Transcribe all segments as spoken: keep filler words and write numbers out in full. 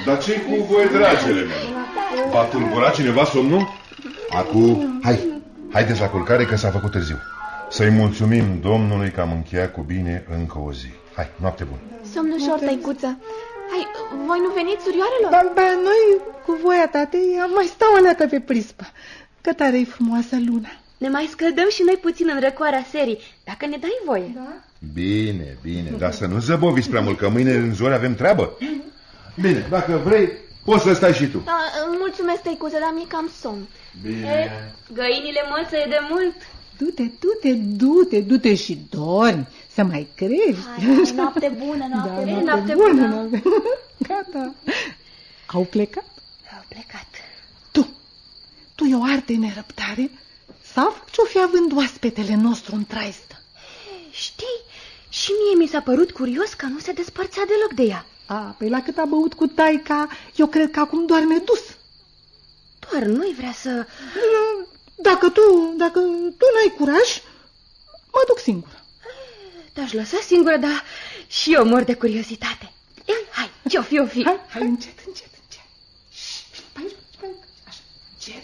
Dar ce-i cu voi, dragele mele? V-a tulburat cineva somnul? Acu, hai, haideți la culcare că s-a făcut târziu. Să-i mulțumim Domnului că am încheiat cu bine încă o zi. Hai, noapte bună. Somn ușor, tăicuță. Hai, voi nu veniți, surioarelor? Ba, ba, noi, cu voia tatei, am mai stau o leacă pe prispă. Că tare-i frumoasă luna. Ne mai scăldăm și noi puțin în răcoarea serii, dacă ne dai voie. Da? Bine, bine, dar să nu zăboviți prea mult, că mâine în zori avem treabă. Bine, dacă vrei, poți să stai și tu. Da, mulțumesc, tăicuță, dar mi-e cam somn. Bine. E, găinile mălțăie de mult. Du-te, du-te, du-te, du-te și dormi, să mai crești. Hai, noapte bună, noapte, da, noapte, noapte bună. bună. Noapte... Gata. Au plecat? Au plecat. Tu, tu e o arte nerăbdare? Sau ce-o fi având oaspetele nostru în traistă? Știi, și mie mi s-a părut curios că nu se despărțea deloc de ea. A, păi la cât a băut cu taica, eu cred că acum doarme dus. Doar nu-i vrea să... Dacă tu, dacă tu n-ai curaj, mă duc singură. Te-aș lăsa singură, dar și eu mor de curiozitate. Hai, ce-o fi, o fi. Hai, hai, încet, încet, încet. Pe aici, pe aici, așa, încet.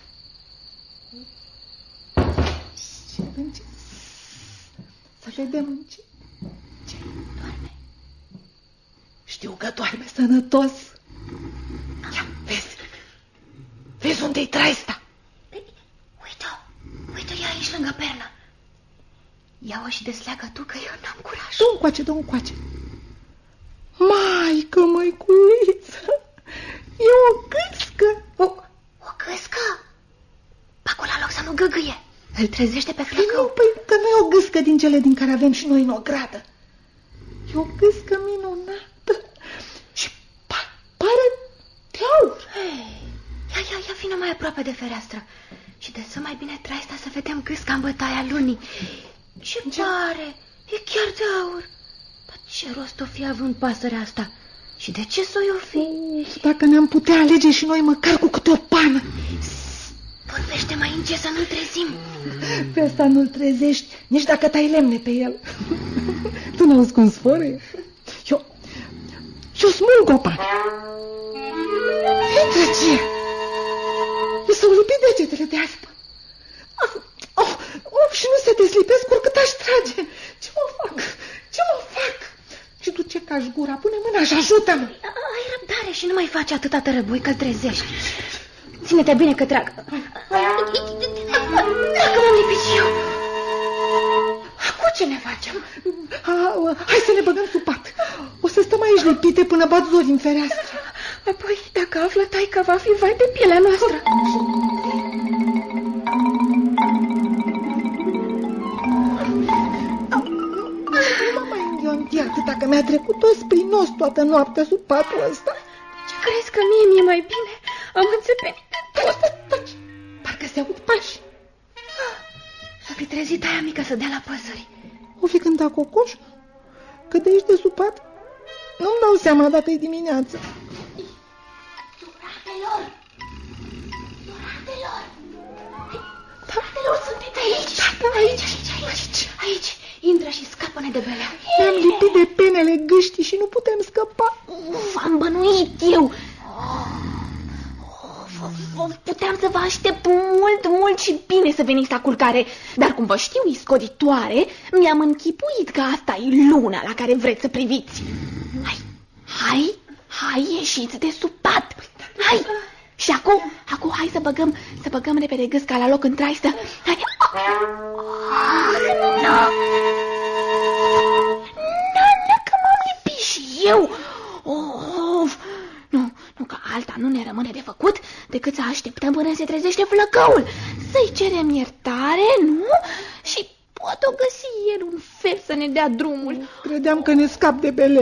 Încet, încet. Să vedem încet. Ce? Doarme. Știu că doarme sănătos. Ia, vezi. Vezi unde-i traista? Uite-o, uite-o, e aici lângă pernă. Ia-o și desleagă tu, că eu n-am curaj. Du încoace, du încoace. Maică, măiculiță, e o gâscă. O, o gâscă? Acolo la loc să nu găgâie. Îl trezește pe flăcău. Nu, păi că nu e o gâscă din cele din care avem și noi în ogradă. E o gâscă minunată și pa pare de aur. Hey, ia, ia, ia, vină mai aproape de fereastră și de-ți mai bine traista să vedem gâsca în bătaia lunii. Ce pare, e chiar de aur. Dar ce rost o fi având pasărea asta? Și de ce s-o o fi? Dacă ne-am putea alege și noi măcar cu câte o pană. Vorbește mai încet să nu-l trezim. Pe asta nu-l trezești, nici dacă tai lemne pe el. Tu n-auzi cum sfărăie? Eu, eu smulg o pană. Intră ce? Mi s-au lipit degetele de azi. Oh, oh, oh, și nu se deslipesc oricât aș trage. Ce mă fac? Ce mă fac? Și tu ce cași gura? Pune mâna și ajută-mă. Ai răbdare și nu mai faci atâta tărăbui că-l trezești. Ține-te bine că trag. Dacă m-am lipit și eu. Acum ce ne facem? A, hai să ne băgăm sub pat. O să stăm aici lipite până bat zori în fereastră. Apoi, dacă află taica, va fi vai de pielea noastră. Nu mă mai înghionti atâta că mi-a trecut tot sprinos toată noaptea sub patul ăsta. Ce crezi că mie mi-e mai bine? Am înțepenit de tot. Taci, parcă se aud pași. S-a fi trezit aia mică să dea la păsări. O fi cântat cocoș? Că de aici de sub pat nu-mi dau seama dacă e dimineață. Duratelor! Duratelor! Duratelor, sunteți aici? Da, Aici, aici, aici, aici. Intră și scapă-ne de belea. Ne-am lipit de penele gâștii și nu putem scăpa. Uf, am bănuit eu. Puteam să vă aștept mult, mult și bine să veniți la culcare. Dar cum vă știu iscoditoare, mi-am închipuit că asta e luna la care vreți să priviți. Hai, hai, hai, ieșiți de sub pat. Hai, și acum, acum hai să băgăm, să băgăm repede gâsca la loc în traistă. Hai, ah, nu, nu, nu, că m-am lipit și eu. Of, nu, nu, că alta nu ne rămâne de făcut decât să așteptăm până se trezește flăcăul. Să-i cerem iertare, nu? Și poate o găsi el un fel să ne dea drumul. Credeam că ne scap de bele.